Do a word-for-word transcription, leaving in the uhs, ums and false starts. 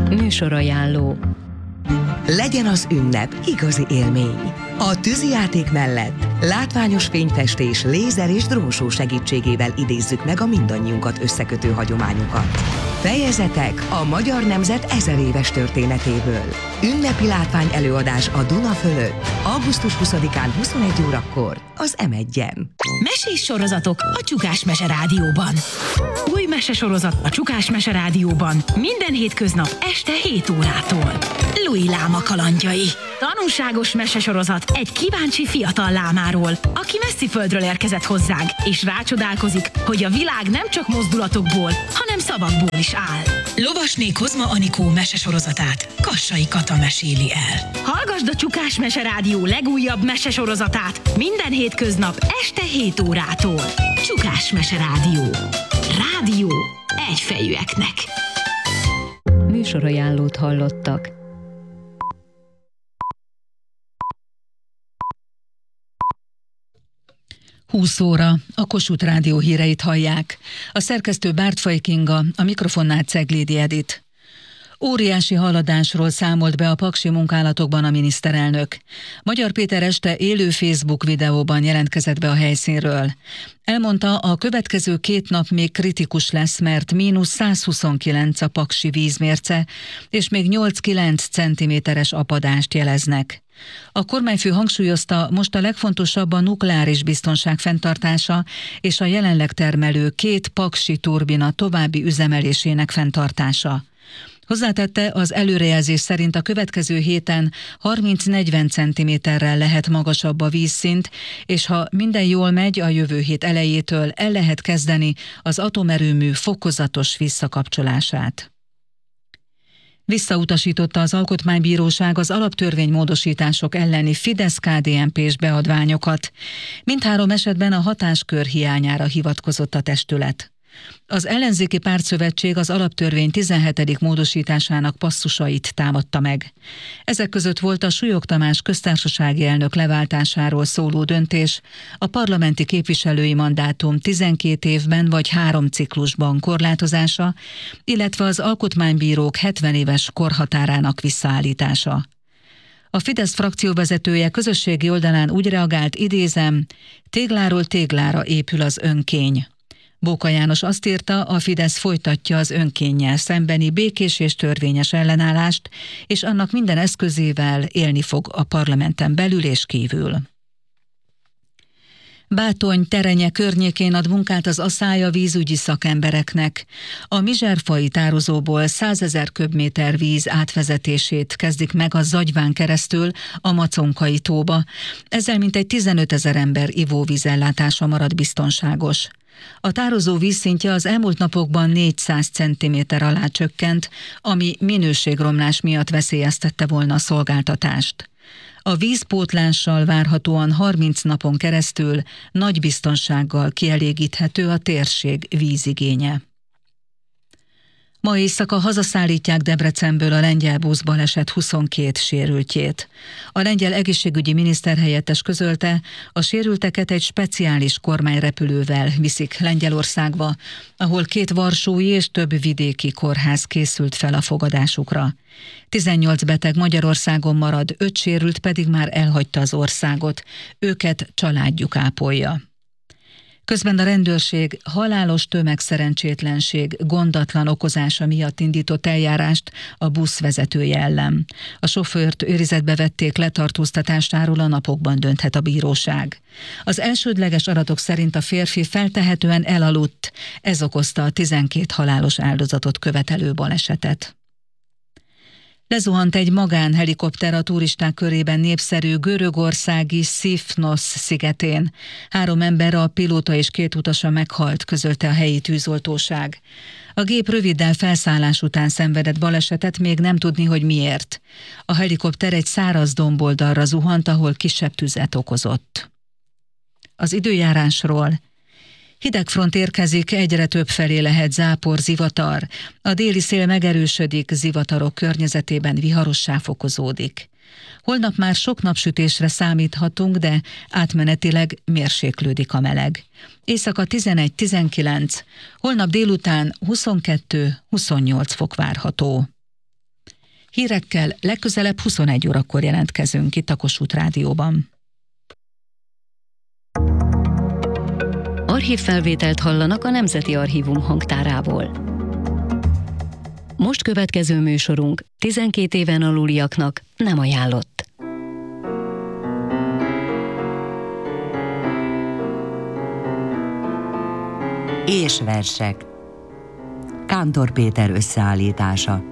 Műsorajánló. Legyen az ünnep igazi élmény. A tűzijáték mellett látványos fényfestés, lézer és drónshow segítségével idézzük meg a mindannyiunkat összekötő hagyományokat. Fejezetek a magyar nemzet ezer éves történetéből. Ünnepi látvány előadás a Duna fölött. augusztus huszadikán huszonegy órakor az em egyen. Mesés sorozatok a Csukás Mese Rádióban. Új mesesorozat a Csukás Mese Rádióban minden hétköznap este hét órától. Louis Láma kalandjai. Tanulságos mesesorozat egy kíváncsi fiatal lámáról, aki messzi földről érkezett hozzánk, és rácsodálkozik, hogy a világ nem csak mozdulatokból, hanem szavakból is áll. Lovasné Kozma Anikó mesesorozatát Kassai Kata meséli el. Hallgasd a Csukás Mese Rádió legújabb mesesorozatát minden hétköznap este hét órától. Csukás Mese Rádió. Rádió egyfejűeknek. Műsorajánlót hallottak. húsz óra, a Kossuth Rádió híreit hallják. A szerkesztő Bártfai Kinga, a mikrofonnál Ceglédi Edit. Óriási haladásról számolt be a paksi munkálatokban a miniszterelnök. Magyar Péter este élő Facebook videóban jelentkezett be a helyszínről. Elmondta, a következő két nap még kritikus lesz, mert mínusz százhuszonkilenc a paksi vízmérce, és még nyolc-kilenc centiméteres apadást jeleznek. A kormányfő hangsúlyozta, most a legfontosabb a nukleáris biztonság fenntartása és a jelenleg termelő két paksi turbina további üzemelésének fenntartása. Hozzátette, az előrejelzés szerint a következő héten harminc-negyven centiméterrel lehet magasabb a vízszint, és ha minden jól megy, a jövő hét elejétől el lehet kezdeni az atomerőmű fokozatos visszakapcsolását. Visszautasította az Alkotmánybíróság az alaptörvénymódosítások elleni Fidesz-ká dé en pés beadványokat. Mindhárom esetben a hatáskör hiányára hivatkozott a testület. Az ellenzéki pártszövetség az alaptörvény tizenhetedik módosításának passzusait támadta meg. Ezek között volt a Súlyog Tamás köztársasági elnök leváltásáról szóló döntés, a parlamenti képviselői mandátum tizenkét évben vagy három ciklusban korlátozása, illetve az alkotmánybírók hetven éves korhatárának visszaállítása. A Fidesz frakcióvezetője közösségi oldalán úgy reagált, idézem, tégláról téglára épül az önkény. Bóka János azt írta, a Fidesz folytatja az önkénnyel szembeni békés és törvényes ellenállást, és annak minden eszközével élni fog a parlamenten belül és kívül. Bátony, Terenye környékén ad munkát az Aszálya vízügyi szakembereknek. A Mizserfai tározóból százezer köbméter víz átvezetését kezdik meg a Zagyván keresztül a Maconkai tóba. Ezzel mintegy tizenötezer ember ivóvízellátása marad biztonságos. A tározó vízszintje az elmúlt napokban négyszáz centiméter alá csökkent, ami minőségromlás miatt veszélyeztette volna a szolgáltatást. A vízpótlással várhatóan harminc napon keresztül nagy biztonsággal kielégíthető a térség vízigénye. Ma éjszaka hazaszállítják Debrecenből a lengyel buszbaleset huszonkét sérültjét. A lengyel egészségügyi miniszterhelyettes közölte, a sérülteket egy speciális kormányrepülővel viszik Lengyelországba, ahol két varsói és több vidéki kórház készült fel a fogadásukra. tizennyolc beteg Magyarországon marad, öt sérült pedig már elhagyta az országot. Őket családjuk ápolja. Közben a rendőrség halálos tömegszerencsétlenség gondatlan okozása miatt indított eljárást a busz vezetője ellen. A sofőrt őrizetbe vették, letartóztatásáról a napokban dönthet a bíróság. Az elsődleges adatok szerint a férfi feltehetően elaludt, ez okozta a tizenkét halálos áldozatot követelő balesetet. Lezuhant egy magánhelikopter a turisták körében népszerű görögországi Szifnosz szigetén. Három ember, a pilóta és két utasa meghalt, közölte a helyi tűzoltóság. A gép röviddel felszállás után szenvedett balesetet, még nem tudni, hogy miért. A helikopter egy száraz domboldalra zuhant, ahol kisebb tüzet okozott. Az időjárásról. Hideg front érkezik, egyre több felé lehet zápor, zivatar. A déli szél megerősödik, zivatarok környezetében viharossá fokozódik. Holnap már sok napsütésre számíthatunk, de átmenetileg mérséklődik a meleg. Éjszaka tizenegy-tizenkilenc, holnap délután huszonkettő-huszonnyolc fok várható. Hírekkel legközelebb huszonegy órakor jelentkezünk itt a Kossuth Rádióban. Archívfelvételt hallanak a Nemzeti Archívum hangtárából. Most következő műsorunk tizenkét éven aluliaknak nem ajánlott. És versek. Kántor Péter összeállítása.